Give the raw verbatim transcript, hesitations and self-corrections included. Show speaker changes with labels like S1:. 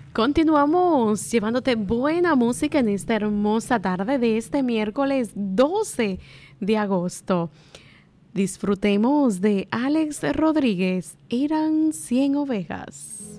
S1: Continuamos llevándote buena música en esta hermosa tarde de este miércoles doce de agosto. Disfrutemos de Alex Rodríguez, Eran cien ovejas.